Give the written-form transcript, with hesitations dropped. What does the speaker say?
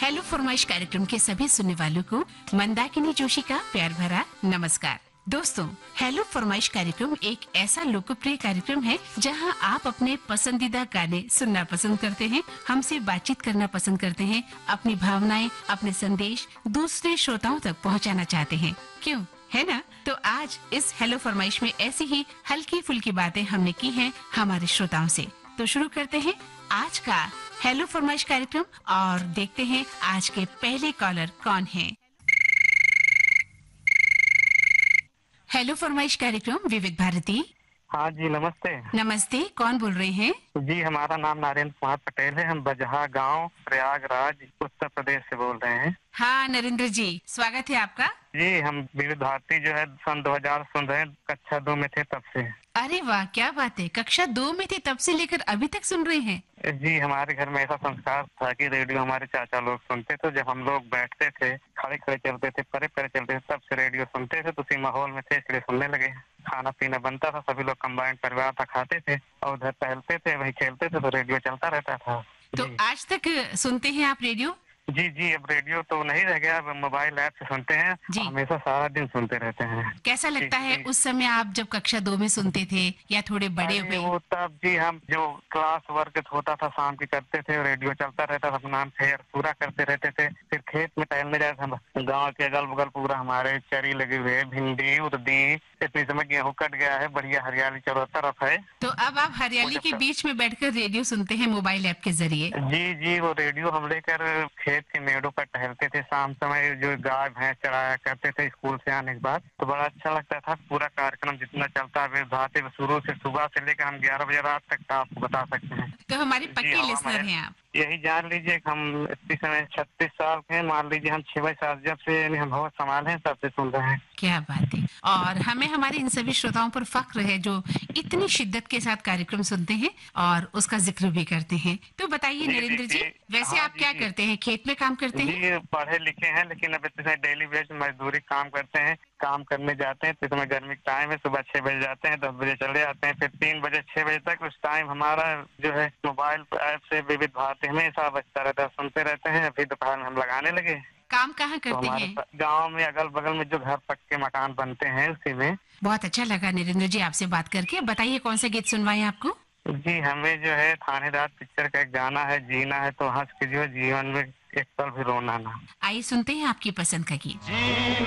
Hello फरमाइश कार्यक्रम के सभी सुनने वालों को मंदाकिनी जोशी का प्यार भरा नमस्कार। दोस्तों, हेलो फरमाइश कार्यक्रम एक ऐसा लोकप्रिय कार्यक्रम है जहां आप अपने पसंदीदा गाने सुनना पसंद करते हैं, हमसे बातचीत करना पसंद करते हैं, अपनी भावनाएं, अपने संदेश दूसरे श्रोताओं तक पहुंचाना चाहते हैं। क्यों, है ना? तो आज इस हेलो फरमाइश में ऐसी ही हल्की फुल्की बातें हमने की हैं हमारे श्रोताओं से। तो शुरू करते हैं आज का हेलो फरमाइश कार्यक्रम और देखते हैं आज के पहले कॉलर कौन हैं। हेलो फरमाइश कार्यक्रम विविध भारती। हाँ जी, नमस्ते। नमस्ते, कौन बोल रहे हैं? जी, हमारा नाम नरेंद्र कुमार पटेल है। हम बजहा गांव, प्रयागराज, उत्तर प्रदेश से बोल रहे हैं। हाँ नरेंद्र जी, स्वागत है आपका। जी, हम विविध भारती जो है सन 2000 सुन रहे हैं, कक्षा 2 में थे तब से। अरे वाह, क्या बात है, कक्षा 2 में थे तब से लेकर अभी तक सुन रहे हैं। जी, हमारे घर में ऐसा संस्कार था कि रेडियो हमारे चाचा लोग सुनते थे। जब हम लोग बैठते थे, खड़े खड़े चलते थे, परे परे चलते थे, तब से रेडियो सुनते थे। तो उसी माहौल में थे, इसलिए सुनने लगे। खाना पीना बनता था, सभी लोग कंबाइंड परिवार था, खाते थे और उधर टहलते थे, वहीं खेलते थे, तो रेडियो चलता रहता था। तो जी। आज तक सुनते हैं आप रेडियो? जी जी, अब रेडियो तो नहीं रह गया, अब मोबाइल ऐप से सुनते हैं। जी। हमेशा सारा दिन सुनते रहते हैं। कैसा लगता है जी। उस समय आप जब कक्षा 2 में सुनते थे या थोड़े बड़े अरे हुए? वो तब जी, हम जो क्लास वर्क होता था शाम की करते थे, रेडियो चलता रहता था, अपना फेयर पूरा करते रहते थे। फिर खेत में टहलने जाते थे। गाँव के अगल बगल पूरा हमारे चरी लगी हुई है, भिंडी उर्दी। इतनी समय गेहूं कट गया है, बढ़िया हरियाली चारों तरफ है। तो अब आप हरियाली के बीच में बैठकर रेडियो सुनते हैं मोबाइल ऐप के जरिए। जी जी, वो रेडियो हम लेकर खेत के मेड़ों पर टहलते थे। शाम समय जो गाय भैंस चराया करते थे स्कूल से आने के बाद, तो बड़ा अच्छा लगता था। पूरा कार्यक्रम जितना चलता है भारती में, शुरू से सुबह से लेकर हम 11 बजे रात तक का आपको बता सकते हैं। तो हमारे जी, पक्के हवा लिसनर महल। हैं आप। यही जान लीजिए कि हम इस समय 36 साल के हैं। मान लीजिए हम 6 साल जब से यानी हम होश संभाले हैं तब से सुन रहे हैं। क्या बात है। और हमें हमारे इन सभी श्रोताओं पर फक्र है जो इतनी शिद्दत के साथ कार्यक्रम सुनते हैं और उसका जिक्र भी करते हैं। तो बताइए जी, नरेंद्र जी, जी। वैसे हाँ आप जी, क्या जी। करते हैं? खेत में काम करते हैं? जी, पढ़े लिखे हैं, लेकिन अब इतने डेली बेस मजदूरी काम करते हैं। काम करने जाते हैं तो इसमें गर्मी का टाइम है, सुबह 6 बजे जाते हैं, 10 बजे चले जाते हैं, फिर 3 बजे 6 बजे तक उस टाइम हमारा जो है मोबाइल ऐप से विविध भारती हमेशा बजता रहता है, सुनते रहते हैं। अभी दोपहर में हम लगाने लगे। काम कहाँ तो करते हमारे हैं? गांव में अगल बगल में जो घर पक्के मकान बनते हैं उसी में। बहुत अच्छा लगा नरेंद्र जी आपसे बात करके। बताइए कौन सा गीत सुनवाएं आपको? जी, हमें जो है थानेदार पिक्चर का एक गाना है, जीना है तो हंस के, जो जीवन में एक पल भी रोना ना। आइए सुनते हैं आपकी पसंद का गीत।